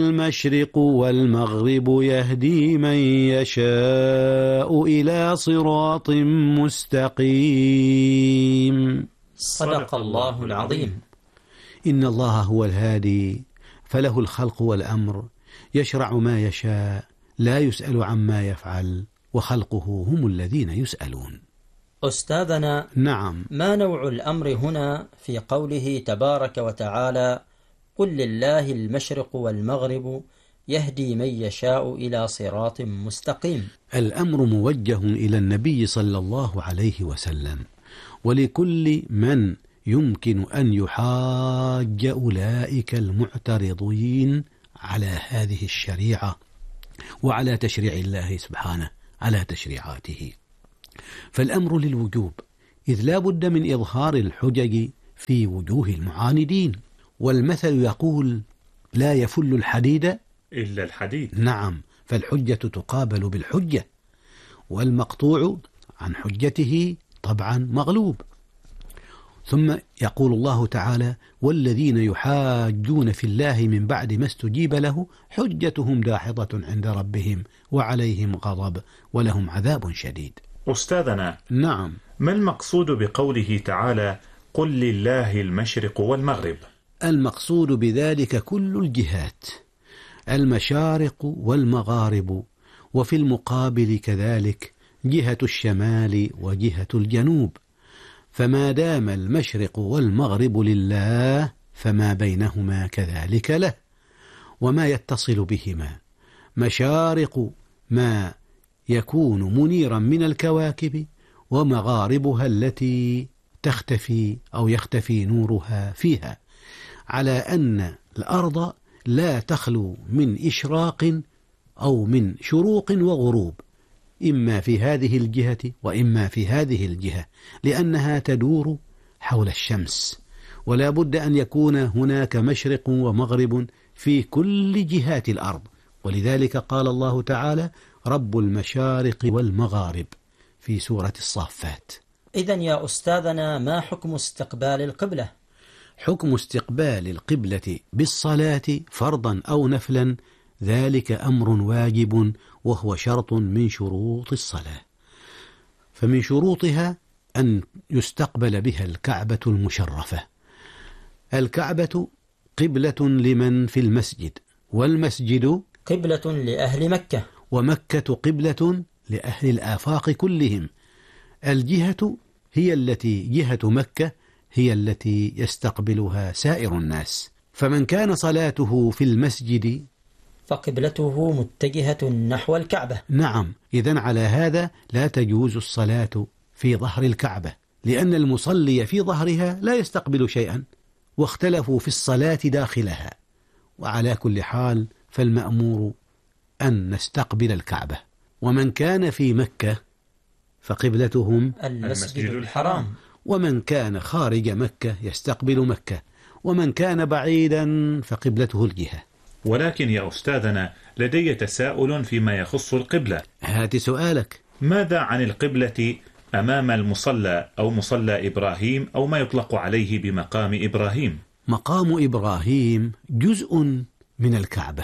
المشرق والمغرب يهدي من يشاء إلى صراط مستقيم. صدق الله العظيم. إن الله هو الهادي فله الخلق والأمر، يشرع ما يشاء، لا يسأل عما يفعل، وخلقه هم الذين يسألون. أستاذنا، نعم. ما نوع الأمر هنا في قوله تبارك وتعالى قل لله المشرق والمغرب يهدي من يشاء إلى صراط مستقيم؟ الأمر موجه إلى النبي صلى الله عليه وسلم ولكل من يمكن أن يحاج أولئك المعترضين على هذه الشريعة وعلى تشريع الله سبحانه، على تشريعاته. فالأمر للوجوب، إذ لا بد من إظهار الحجج في وجوه المعاندين. والمثل يقول لا يفل الحديد إلا الحديد. نعم، فالحجة تقابل بالحجة، والمقطوع عن حجته طبعا مغلوب. ثم يقول الله تعالى والذين يحاجون في الله من بعد ما استجيب له حجتهم داحضة عند ربهم وعليهم غضب ولهم عذاب شديد. أستاذنا، نعم. ما المقصود بقوله تعالى قل لله المشرق والمغرب؟ المقصود بذلك كل الجهات، المشارق والمغارب، وفي المقابل كذلك جهة الشمال وجهة الجنوب. فما دام المشرق والمغرب لله فما بينهما كذلك له، وما يتصل بهما مشارق ما يكون منيرا من الكواكب، ومغاربها التي تختفي أو يختفي نورها فيها، على أن الأرض لا تخلو من إشراق أو من شروق وغروب، إما في هذه الجهة وإما في هذه الجهة، لأنها تدور حول الشمس، ولا بد أن يكون هناك مشرق ومغرب في كل جهات الأرض. ولذلك قال الله تعالى رب المشارق والمغارب في سورة الصافات. إذن يا أستاذنا، ما حكم استقبال القبلة؟ حكم استقبال القبلة بالصلاة فرضا أو نفلا ذلك أمر واجب، وهو شرط من شروط الصلاة. فمن شروطها أن يستقبل بها الكعبة المشرفة. الكعبة قبلة لمن في المسجد، والمسجد قبلة لأهل مكة، ومكة قبلة لأهل الآفاق كلهم. الجهة هي التي جهة مكة هي التي يستقبلها سائر الناس. فمن كان صلاته في المسجد فقبلته متجهة نحو الكعبة. نعم، إذن على هذا لا تجوز الصلاة في ظهر الكعبة، لأن المصلي في ظهرها لا يستقبل شيئا، واختلفوا في الصلاة داخلها. وعلى كل حال فالمأمور أن نستقبل الكعبة. ومن كان في مكة فقبلتهم المسجد الحرام، ومن كان خارج مكة يستقبل مكة، ومن كان بعيدا فقبلته الجهة. ولكن يا أستاذنا، لدي تساؤل فيما يخص القبلة. هات سؤالك. ماذا عن القبلة أمام المصلى أو مصلى إبراهيم أو ما يطلق عليه بمقام إبراهيم؟ مقام إبراهيم جزء من الكعبة،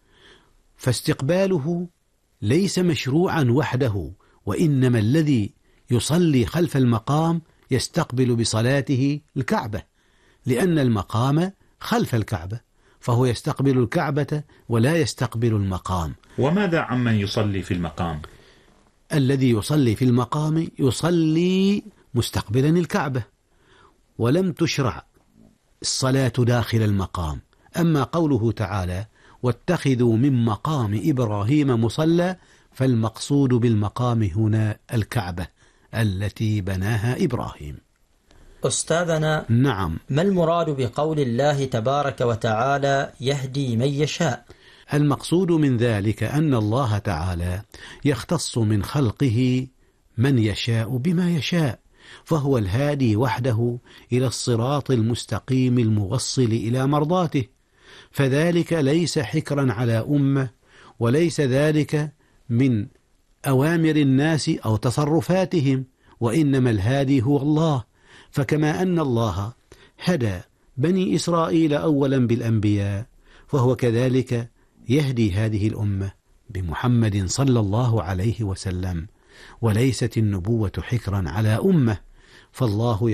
فاستقباله ليس مشروعا وحده، وإنما الذي يصلي خلف المقام يستقبل بصلاته الكعبة، لأن المقام خلف الكعبة، فهو يستقبل الكعبة ولا يستقبل المقام. وماذا عمن يصلي في المقام؟ الذي يصلي في المقام يصلي مستقبلا الكعبة، ولم تشرع الصلاة داخل المقام. أما قوله تعالى واتخذوا من مقام إبراهيم مصلى، فالمقصود بالمقام هنا الكعبة التي بناها إبراهيم. أستاذنا، نعم. ما المراد بقول الله تبارك وتعالى يهدي من يشاء؟ المقصود من ذلك أن الله تعالى يختص من خلقه من يشاء بما يشاء، فهو الهادي وحده إلى الصراط المستقيم الموصل إلى مرضاته، فذلك ليس حكرا على أمة، وليس ذلك من أوامر الناس أو تصرفاتهم، وإنما الهادي هو الله. فكما أن الله هدى بني إسرائيل أولا بالأنبياء، فهو كذلك يهدي هذه الأمة بمحمد صلى الله عليه وسلم، وليست النبوة حكرا على أمة، فالله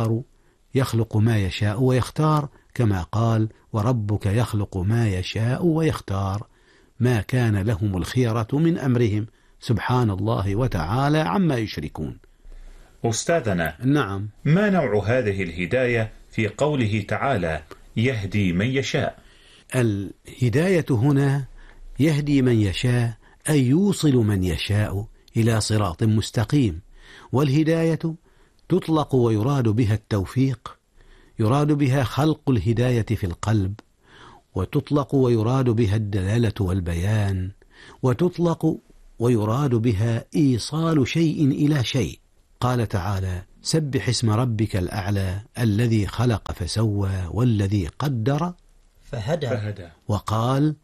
يخلق ما يشاء ويختار، كما قال: وربك يخلق ما يشاء ويختار، ما كان لهم الخيرة من أمرهم، سبحان الله وتعالى عما يشركون. أستاذنا، نعم، ما نوع هذه الهداية في قوله تعالى يهدي من يشاء؟ الهداية هنا يهدي من يشاء، أي يوصل من يشاء إلى صراط مستقيم. والهداية تطلق ويراد بها التوفيق، يراد بها خلق الهداية في القلب، وتطلق ويراد بها الدلالة والبيان، وتطلق ويراد بها إيصال شيء إلى شيء. قال تعالى: سبح اسم ربك الأعلى الذي خلق فسوى والذي قدر فهدى. وقال: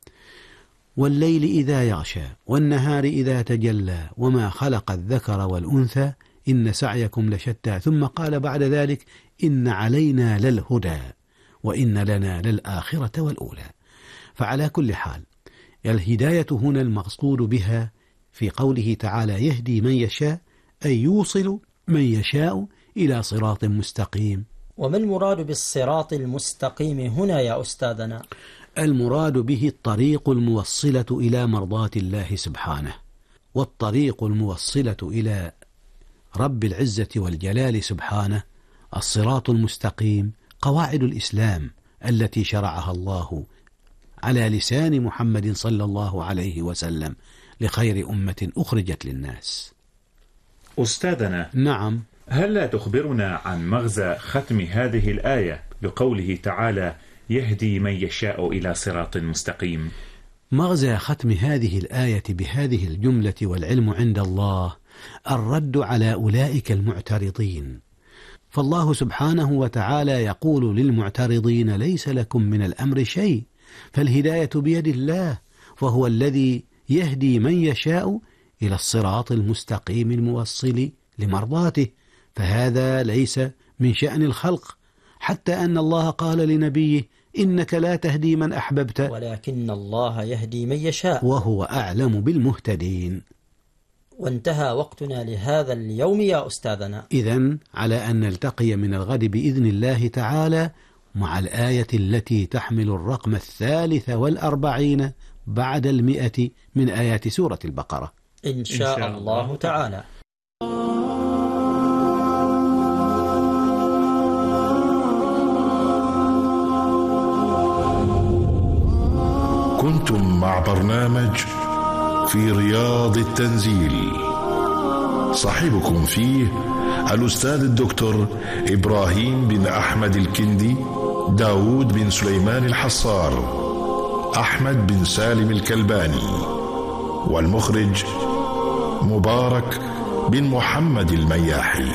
والليل إذا يغشى والنهار إذا تجلى وما خلق الذكر والأنثى إن سعيكم لشتى. ثم قال بعد ذلك: إن علينا للهدى وإن لنا للآخرة والأولى. فعلى كل حال، الهداية هنا المقصود بها في قوله تعالى يهدي من يشاء، أي يوصل من يشاء إلى صراط مستقيم. وما المراد بالصراط المستقيم هنا يا أستاذنا؟ المراد به الطريق الموصلة إلى مرضاة الله سبحانه، والطريق الموصلة إلى رب العزة والجلال سبحانه. الصراط المستقيم قواعد الإسلام التي شرعها الله على لسان محمد صلى الله عليه وسلم لخير أمة أخرجت للناس. أستاذنا، نعم، هل لا تخبرنا عن مغزى ختم هذه الآية بقوله تعالى يهدي من يشاء إلى صراط مستقيم؟ مغزى ختم هذه الآية بهذه الجملة والعلم عند الله الرد على أولئك المعترضين. فالله سبحانه وتعالى يقول للمعترضين: ليس لكم من الأمر شيء، فالهداية بيد الله، فهو الذي يهدي من يشاء إلى الصراط المستقيم الموصل لمرضاته، فهذا ليس من شأن الخلق، حتى أن الله قال لنبيه: إنك لا تهدي من أحببت ولكن الله يهدي من يشاء وهو أعلم بالمهتدين. وانتهى وقتنا لهذا اليوم يا أستاذنا. إذن على أن نلتقي من الغد بإذن الله تعالى مع الآية التي تحمل الرقم 43 بعد 100 من آيات سورة البقرة إن شاء الله تعالى. كنتم مع برنامج في رياض التنزيل، صاحبكم فيه الأستاذ الدكتور إبراهيم بن أحمد الكندي، داود بن سليمان الحصار، أحمد بن سالم الكلباني، والمخرج مبارك بن محمد المياحي.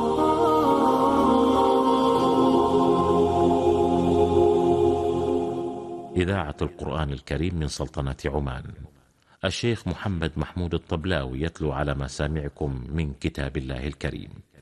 إذاعة القرآن الكريم من سلطنة عمان. الشيخ محمد محمود الطبلاوي يتلو على مسامعكم من كتاب الله الكريم.